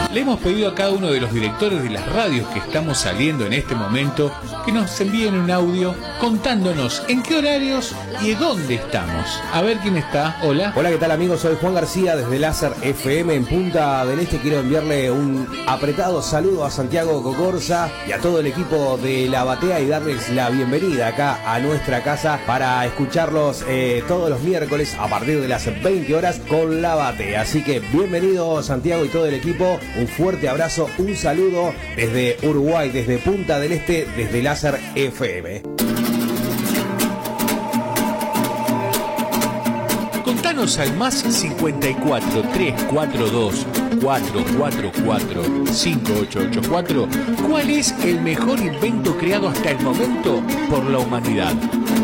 Le hemos pedido a cada uno de los directores de las radios que estamos saliendo en este momento que nos envíen un audio contándonos en qué horarios y dónde estamos. A ver quién está. Hola. Hola, ¿qué tal, amigos? Soy Juan García desde Láser FM en Punta del Este. Quiero enviarle un apretado saludo a Santiago Cocorza y a todo el equipo de La Batea y darles la bienvenida acá a nuestra casa para escucharlos todos los miércoles a partir de las 20 horas con La Batea. Así que bienvenido, Santiago y todo el equipo. Un fuerte abrazo, un saludo desde Uruguay, desde Punta del Este, desde Láser FM. Contanos al más 54 342 444 5884 ¿cuál es el mejor invento creado hasta el momento por la humanidad?